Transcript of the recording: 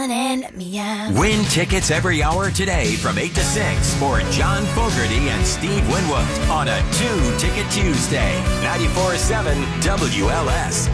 on and meow. Win tickets every hour today from 8 to 6 for John Fogerty and Steve Winwood on a 2-Ticket Tuesday. 94.7 WLS.